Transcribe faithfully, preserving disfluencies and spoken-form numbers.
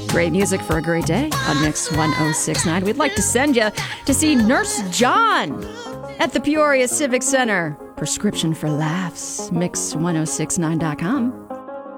Great music for a great day on Mix ten sixty-nine. We'd like to send you to see Nurse John at the Peoria Civic Center. Prescription for Laughs, mix ten sixty-nine dot com.